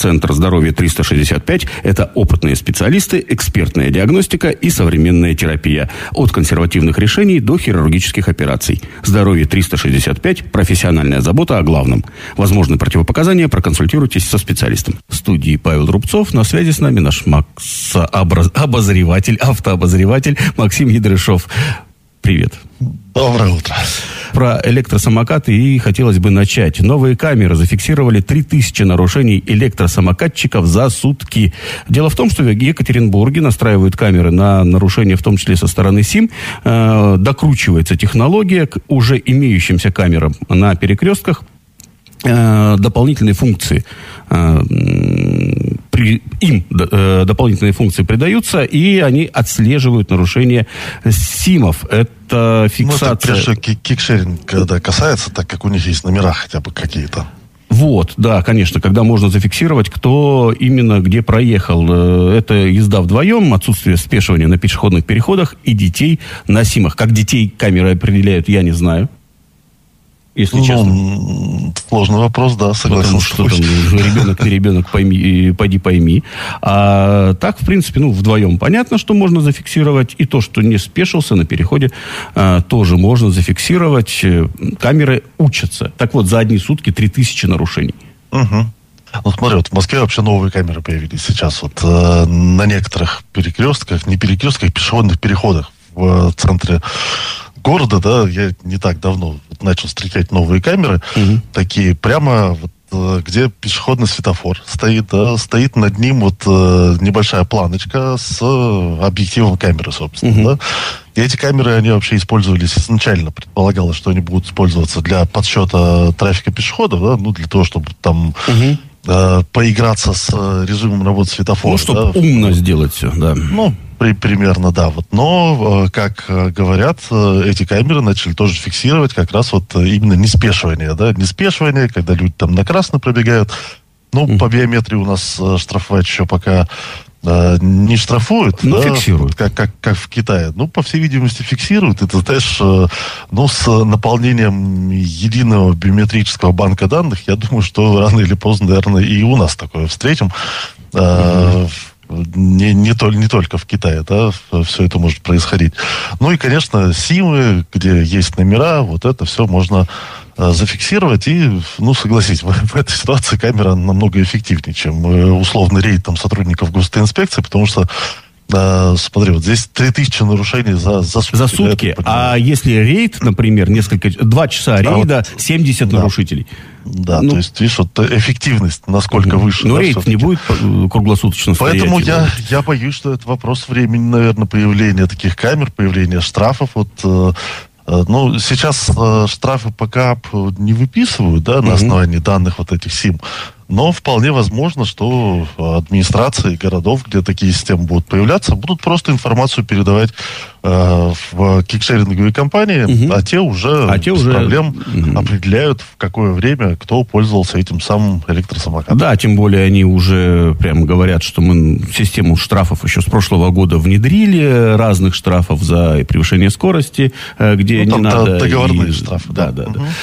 Центр здоровья 365 – это опытные специалисты, экспертная диагностика и современная терапия. От консервативных решений до хирургических операций. Здоровье 365 – профессиональная забота о главном. Возможны противопоказания, проконсультируйтесь со специалистом. В студии Павел Рубцов, на связи с нами наш автообозреватель Максим Ядрышов. Привет. Доброе утро. Про электросамокаты и хотелось бы начать. Новые камеры зафиксировали 3000 нарушений электросамокатчиков за сутки. Дело в том, что в Екатеринбурге настраивают камеры на нарушения, в том числе со стороны СИМ. Докручивается технология к уже имеющимся камерам на перекрестках. Дополнительные функции дополнительные функции придаются, и они отслеживают нарушения СИМов. Это фиксация... это прежде всего кикшеринг, когда касается, так как у них есть номера хотя бы какие-то. Вот, да, конечно, когда можно зафиксировать, кто именно где проехал. Это езда вдвоем, отсутствие спешивания на пешеходных переходах и детей на СИМах. Как детей камеры определяют, я не знаю. Если честно. Сложный вопрос, да, согласен. Потому что там ребенок, не ребенок, пойди пойми. А так, в принципе, вдвоем понятно, что можно зафиксировать. И то, что не спешился на переходе, тоже можно зафиксировать. Камеры учатся. Так вот, за одни сутки 3000 нарушений. Угу. Смотри, в Москве вообще новые камеры появились сейчас. На некоторых перекрестках, не перекрестках, пешеходных переходах в центре города, да, я не так давно начал встречать новые камеры, такие прямо где пешеходный светофор стоит, да, стоит над ним небольшая планочка с объективом камеры, собственно, да. И эти камеры, они вообще использовались изначально, предполагалось, что они будут использоваться для подсчета трафика пешеходов, да, для того, чтобы там поиграться с режимом работы светофора. Чтобы умно сделать все, да. Примерно, да. Но, как говорят, эти камеры начали тоже фиксировать как раз именно неспешивание, да. Неспешивание, когда люди там на красный пробегают. По биометрии у нас штрафовать еще пока не штрафуют. Но фиксируют. Как в Китае. По всей видимости, фиксируют. И ты знаешь, с наполнением единого биометрического банка данных, я думаю, что рано или поздно, наверное, и у нас такое встретим. Не только в Китае, да, все это может происходить. И, конечно, СИМы, где есть номера, это все можно зафиксировать. И, согласись, в этой ситуации камера намного эффективнее, чем условный рейд сотрудников госинспекции, потому что, смотри, здесь 3000 нарушений за сутки. За сутки. А если рейд, например, 2 часа рейда, 70 нарушителей. Да, то есть, видишь, эффективность насколько выше. Но рейд не будет круглосуточно стоять. Поэтому я боюсь, что это вопрос времени, наверное, появления таких камер, появления штрафов. Сейчас штрафы по КАП не выписывают, да, на основании данных этих СИМ. Но вполне возможно, что администрации городов, где такие системы будут появляться, будут просто информацию передавать в кикшеринговые компании, а те уже без проблем определяют, в какое время кто пользовался этим самым электросамокатом. Да, тем более они уже прямо говорят, что мы систему штрафов еще с прошлого года внедрили, разных штрафов за превышение скорости, где не надо... Договорные штрафы. Да.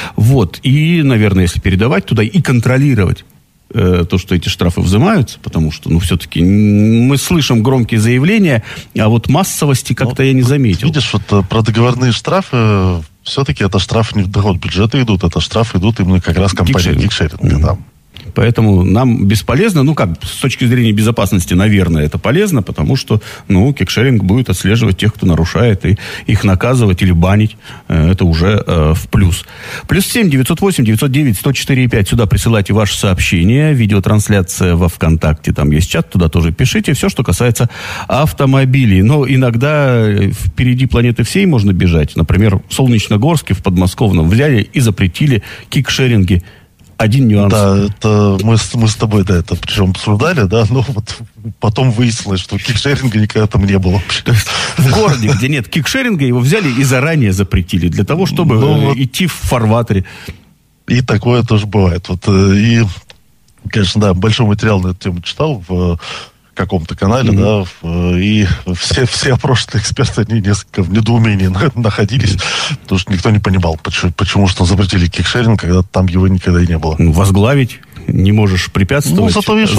И, наверное, если передавать туда и контролировать то, что эти штрафы взимаются, потому что, все-таки мы слышим громкие заявления, а массовости как-то я не заметил. Видишь, про договорные штрафы, все-таки это штрафы не в доход бюджета идут, это штрафы идут именно как раз компании кикшеринга. Поэтому нам бесполезно, с точки зрения безопасности, наверное, это полезно, потому что, кикшеринг будет отслеживать тех, кто нарушает, и их наказывать или банить. Это уже в плюс. +7 908 909 104 5. Сюда присылайте ваши сообщения. Видеотрансляция во ВКонтакте. Там есть чат, туда тоже пишите. Все, что касается автомобилей. Но иногда впереди планеты всей можно бежать. Например, в Солнечногорске, в подмосковном взяли и запретили кикшеринги. Один нюанс. Да, это мы с тобой, это причем обсуждали, да, но потом выяснилось, что кикшеринга никогда там не было. То есть в городе, где нет кикшеринга, его взяли и заранее запретили, для того, чтобы идти в фарватере. И такое тоже бывает. И, конечно, да, большой материал на эту тему читал в каком-то канале, да, и все опрошенные эксперты, они несколько в недоумении находились, потому что никто не понимал, почему что запретили кикшеринг, когда там его никогда и не было. Возглавить не можешь препятствовать. Зато, видишь,